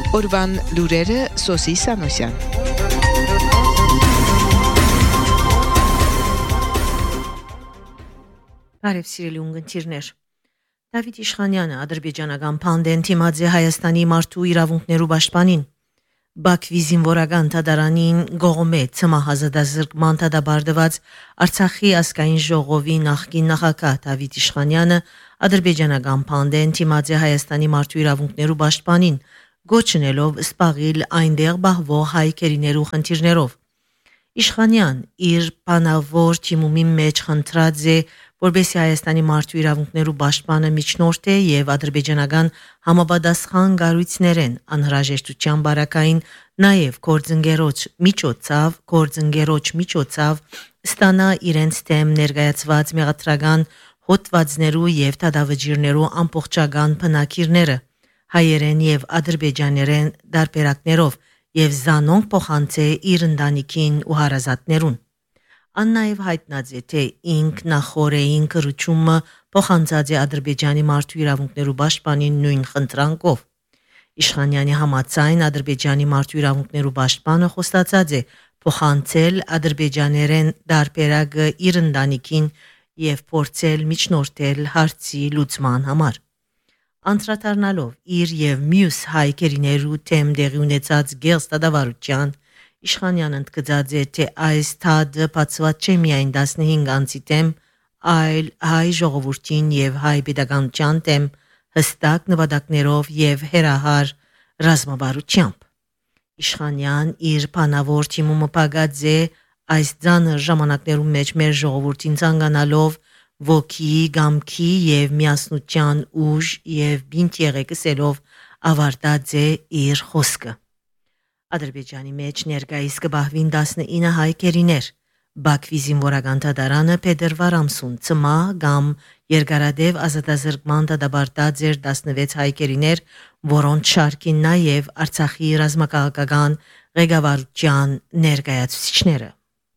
Օրվան լուրերը Սոսի Սանոսյան։ Բարև սիրելի ունգընտիրներ։ Դավիթ Իշխանյանը ադրբեջանական փանդեն թիմած է Հայաստանի մարդու իրավունքներու պաշտպանին։ Բաքվի զինվորական թադարանին գողոմե ցմահազդազրկման թադաբարդված Արցախի ազգային ժողովի նախկին նախագահ Դավիթ Իշխանյանը ադրբեջանական փանդեն թիմած է Հայաստանի մարդու իրավունքներու պաշտպանին, գոչնելով սպաղիլ այնտեղ բահվող հայ քերիներու խնդիրներով։ Իշխանյան իր բանավոր թիմումի մեջ խնդրած է, որբեսի Հայաստանի մարդու իրավունքներու պաշտպանը միջնորդ է եւ ադրբեջանական համապատասխան գառույցներեն անհրաժեշտության բարակային նաեւ գործընկերոջ միջոցով ստանա իրենց թեմ ներկայացված մեղադրական հոդվածներու եւ դատավճիռներու ամբողջական բնակիրները հայերեն եւ ադրբեջաներեն դարբերակներով եւ զանոնք փոխանցե իր ընտանիքին ու հարազատներուն։ Ան նաեւ հայտնած է, թե ինքնախորեին կրությունը փոխանցած է Ադրբեջանի մարդու իրավունքներու պաշտպանին նույն խնդրանքով։ Իշխանյանի համաձայն Ադրբեջանի մարդու իրավունքներու պաշտպանը խոստացած է փոխանցել ադրբեջաներեն դարբերակը իր ընտանիքին եւ փորձել միջնորդել հարցի լուծման համար։ Անդրադառնալով իր եւ մյուս հայ քերիներու թեմ դեղի ունեցած գեղստադավարության Իշխանյանը ընդգծած է, թե այս թադը բացված չէ միայն 15 անձի թեմ, այլ հայ ժողովրդին եւ հայ pedagogian թեմ հստակ նվադակներով եւ հերահար ռազմավարությամբ։ Իշխանյան իր բանավոր թիմումը պագած է այս ձանր ժամանակներում մեջ մեր ժողովրդին ցանկանալով ոգի, գամքի եւ միասնության ուժ եւ բինտ եղեկսելով ավարտած է իր խոսքը։ Ադրբեջանի մեջ ներկայիս կբահվին 19 հայ քերիներ։ Բաքվի զինվորական թադարանը փետրվար ամսուն ցմա կամ երկարադեպ ազատազրկման դատաբարտած էր 16 հայ քերիներ, որոնց շարքին նաև Արցախի ռազմաքաղաքական ղեկավարության ներկայացուցիչները։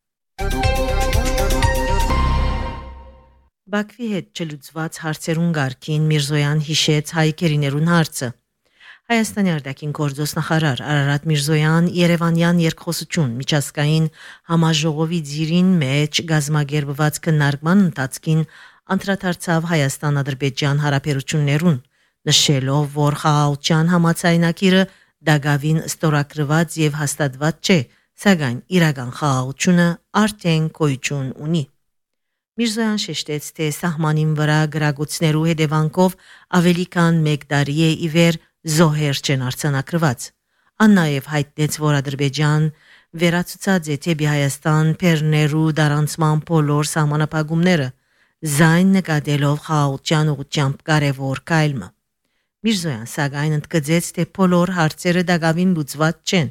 Բաքվի հետ չլուծված հարցերուն գարկին Միրզոյան հիշեց հայ քերիներուն հարցը։ Հայաստանի արտաքին գործոստ նախարար Արարատ Միրզոյան Երևանյան երկխոսություն միջազգային համաժողովի ձիրին մեջ գազմագերբված քննարկման ընթացքին անդրադարձավ Հայաստան-Ադրբեջան հարաբերություններուն, նշելով, որ խաղաղության համաձայնագիրը դակավին ստորագրված եւ հաստատված չէ, սակայն իրական խաղաղությունը արդեն գոյություն ունի։ Միրզոյան շեշտեց, թե սահմանին վրա գրագուցներու հետևանքով ավելի քան 1 տարի է ի վեր զոհեր չեն արձանագրված։ Ան նաև հայտնեց, որ Ադրբեջան վերացուցած է թեպի Հայաստան բեռներու դարանցման բոլոր սահմանափակումները, զայն նկատելով խաղաղության ուղղությամբ կարևոր կայլմը։ Միրզոյան սակայն ընդգծեց, թե բոլոր հարցերը դակավին լուծված չեն։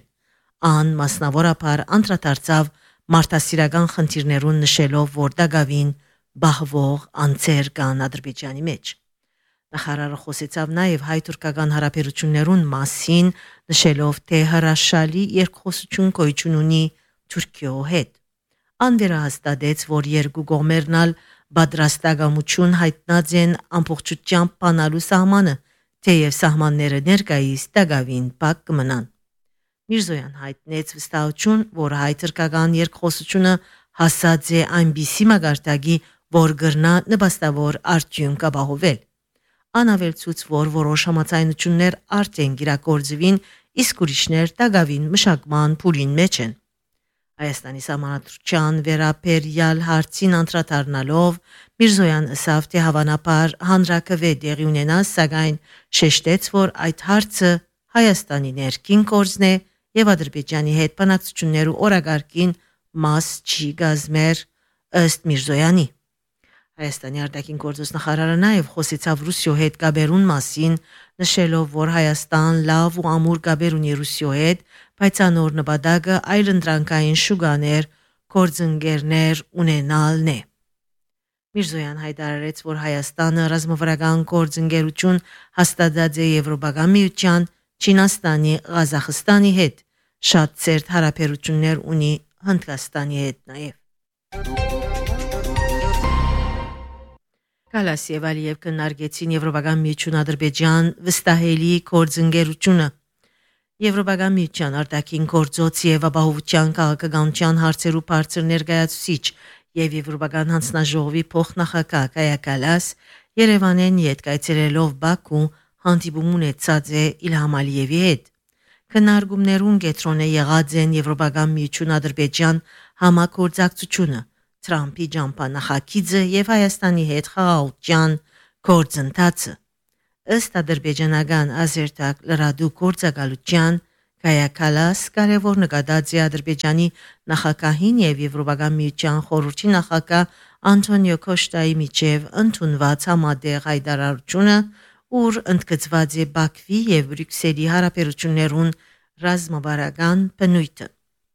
Ան մասնավորապես անդրադարձավ մարդասիրական խնդիրներուն նշելով, որ դակավին բահվող անձեր կան Ադրբեջանի մեջ։ Նախարարը խոսեցավ նաև հայ-թուրքական հարաբերություններուն մասին, նշելով, թե հրաշալի երկխոսություն գոյություն ունի Թուրքիո հետ։ Ան վերահաստատեց, որ երկու կողմերն ալ պատրաստակամություն հայտնած են ամբողջությամբ բանալու սահմանը, թեև սահմանները ներկայիս դակավին փակ կմնան։ Միրզոյան հայտնեց վստահություն, որ հայ-թուրքական երկխոսությունը հասած է այնպիսի մակարդակի, որ գրնա նպաստավոր արդյունք ապահովել։ Անավելցուց, որ որոշ համաձայնություններ արդեն գիրակորձվին, իսկ ուրիշներ դակավին մշակման փուլին մեջ են։ Հայաստանի սահմանադրության վերաբերյալ հարցին անդրադառնալով Միրզոյան ասավ, թե հավանաբար հանրակրվե տեղի ունենա, սակայն շեշտեց, որ այդ հարցը Հայաստանի ներքին գործն է եւ Ադրբեջանի հետ բանակցություններու օրակարգին մաս չի գազմեր ըստ Միրզոյանի։ Հայաստանի արտաքին գործոստ նախարարը նաև խոսեցավ Ռուսիո հետ գաբերուն մասին, նշելով, որ Հայաստան լավ ու ամուր գաբեր ունի Ռուսիո հետ, բայց անոր նպատակը այլընտրանքային շուկաներ, գործընկերներ ունենալն է։ Միրզոյան հայտարարեց, որ Հայաստանը ռազմավարական գործընկերություն հաստատած է Եվրոպական միության, Չինաստանի, Ղազախստանի հետ, շատ ծերտ հարաբերություններ ունի Հնդկաստանի հետ նաև։ Կալաս եւ Ալիև քննարկեցին Եվրոպական միություն Ադրբեջան վստահելի գործընկերությունը։ Եվրոպական միության արտաքին գործոց եւ ապահովության քաղաքականության հարցերու բարձր ներկայացուցիչ եւ Եվրոպական հանձնաժողովի փոխնախագահ Կայա Կալաս Երևանեն յետ կայցելելով Բաքու հանդիպում ունեցած է Իլհամ Ալիևի հետ։ Քննարկումներուն կենտրոնը եղած են Եվրոպական միություն Ադրբեջան համագործակցությունը, Թրամփի ջամփանախագիծը եւ Հայաստանի հետ խաղաղության գործընթացը։ Ըստ ադրբեջանական ազերտակ լրադու գործակալության Կայա Կալաս կարևոր նկատած է Ադրբեջանի նախագահին եւ Եվրոպական միության խորհրդի նախագահ Անտոնիո Կոշտայի միջև ընդունված համատեղ հայտարարությունը, ուր ընդգծված է Բաքվի եւ Բրյուսելի հարաբերություններուն ռազմավարական բնույթը։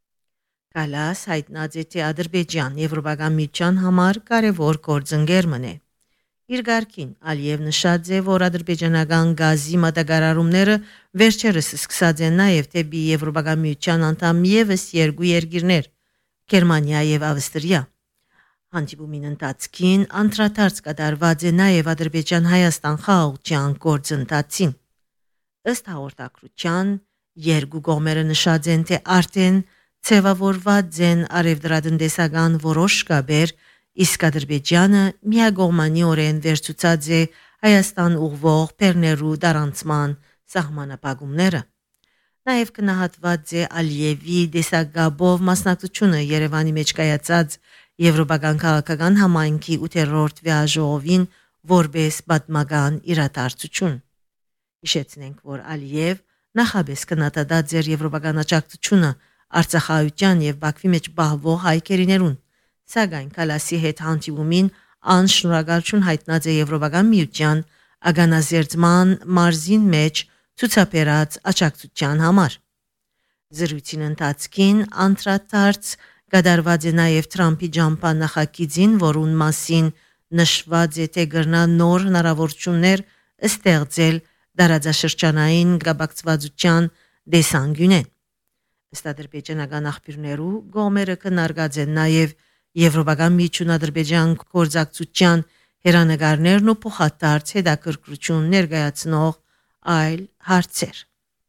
Կալաս հայտնած է թե Ադրբեջան Եվրոպական միության համար կարևոր գործընկեր մնե։ Իր գարկին Ալիև նշած է, որ ադրբեջանական գազի մատակարարումները վերջերս սկսած են նաև դեպի Եվրոպական միության անդամ ևս երկու երկիրներ՝ Գերմանիա եւ Ավստրիա։ Հանդիպումին ընթացքին անդրադարձ կատարված է նաև Ադրբեջան-Հայաստան խաղաղության գործընթացին։ Ըստ հաղորդակցության երկու կողմերը նշած են, թե արդեն ցևավորված են արևդրատնտեսական որոշ կապեր, իսկ Ադրբեջանը միակողմանիորեն վերցուցած է Հայաստան ուղղվող բեռներու դարանցման սահմանապահումները։ Նաև գնահատված է Ալիևի դեսագաբով մասնակցությունը Երևանի մեջ կայացած Եվրոպական քաղաքական համայնքի 8-րդ վեաժողովին որպես պատմական իրադարձություն։ Հիշեցնենք, որ Ալիև նախաբես կնատադած էր Եվրոպական աջակցությունը Արցախայության եւ Բաքվի մեջ բահվող հայկերիներուն, սակայն Կալասի հետ հանդիպումին անշնորհակալություն հայտնած է Եվրոպական միության ագանազերծման մարզին մեջ ցուցաբերած աջակցության համար։ Զրույցին ընթացքին անդրադարձ կատարված է նաև Թրամփի ջամփանախագիծին, որուն մասին նշված է, թե գրնա նոր հնարավորություններ ստեղծել դարաձաշրջանային գաբակցվածության դեսանգյունեն։ Ըստ ադրբեջանական աղբյուրներու գոմերը քննարկած են նաև Եվրոպական միություն Ադրբեջան գործակցության հերանեկարներն ու փոխադարձ հետաքրքրություն ներկայացնող այլ հարցեր։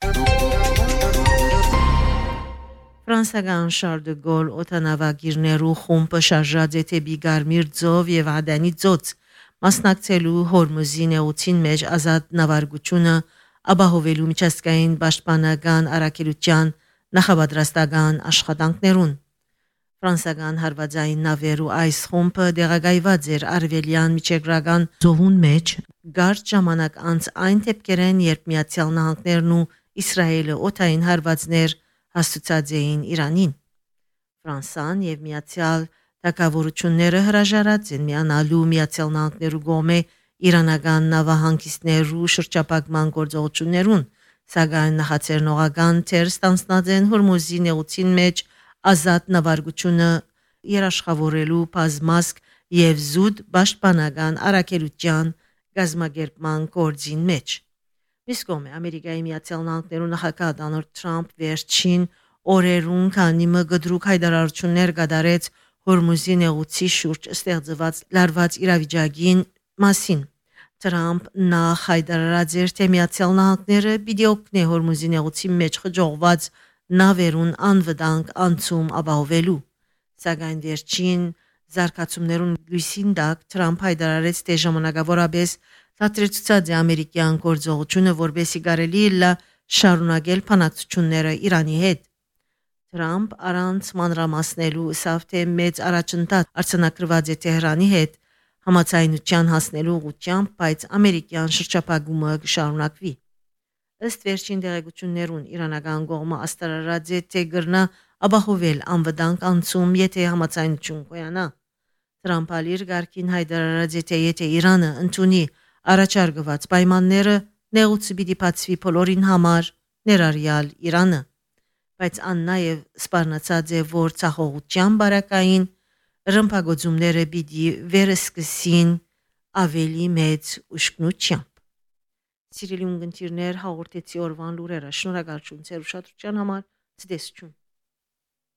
Ֆրանսիական Շարլ դե Գոլ օդանավակիրներու խումբը շարժած է դեպի Գարմիր ծով եւ Ադանի ծոց, մասնակցելու Հորմուզի նեղուցին մեջ ազատ նավարկությունը ապահովելու միջազգային պաշտպանական առաքելության նախապատրաստական աշխատանքներուն։ Ֆրանսիական հարվածային նավերու այս խումբը դեղագայված էր արևելյան միջերկրական ծովուն մեջ գարջ ժամանակ անց այն դեպքերեն, երբ Միացյալ Նահանգներն ու Իսրայելը օդային հարվածներ հաստուցած էին Իրանին։ Ֆրանսան եւ Միացյալ Թագավորությունները հրաժարած են միանալու Միացյալ Նահանգներու կողմէ իրանական նավահանգիստներու շրջապակման գործողություններուն, սակայն նախաձեռնողական թեր ստանձնած են Հորմուզի նեղուցին մեջ ազատ նավարկությունը երաշխավորելու բազմազգ եւ զուտ պաշտպանական առաքելության գազམ་ակերպման գործին մեջ։ Մյուս կողմը Ամերիկայի Միացյալ Նահանգներու նախագահ Դոնալդ Թրամփ վերջին օրերուն քանիմը գդրուկ հայտարարություններ կատարեց Հորմուզի նեղուցի շուրջ ստեղծված լարված իրավիճակին մասին։ Թրամփ նախ հայտարարած էր, թե Միացյալ Նահանգները պիտի օգնի Հորմուզի նեղուցի մեջ խճողված նավերուն անվտանգ անցում ապահովելու։ Սակայն վերջին զարգացումներուն լույսին տակ Թրամփ հայտարարեց, թե ժամանակավորապես դադարեցուցած է ամերիկյան գործողությունը, որբեսի կարելի է շարունակել բանակցությունները Իրանի հետ։ Թրամփ առանց մանրամասնելու ասավ, թե մեծ առաջընթաց արձանագրված է Թեհրանի հետ համաձայնության հասնելու ուղղությամբ, բայց ամերիկյան շրջապակումը կշարունակվի։ Ըստ վերջին տեղեկություններուն իրանական կողմը աստարարած է, թե գրնա ապահովել անվտանգ անցում, եթե համաձայնություն կոյանա։ Թրամփը իր գարկին հայտարարած է, թե եթե Իրանը ընդունի առաջարկված պայմանները, նեղուցը պիտի բացվի բոլորին համար, ներառյալ Իրանը, բայց ան նաև սպառնացած է, որ ցախողության բարակային ռմբագործումները պիտի վերսկսին ավելի մեծ ուշքնությամբ։ Սիրելի ունգընտիրներ, հաղորդեցի օրվան լուրերը, շնորհակալություն ձեր ուշադրության համար, ցտեսություն։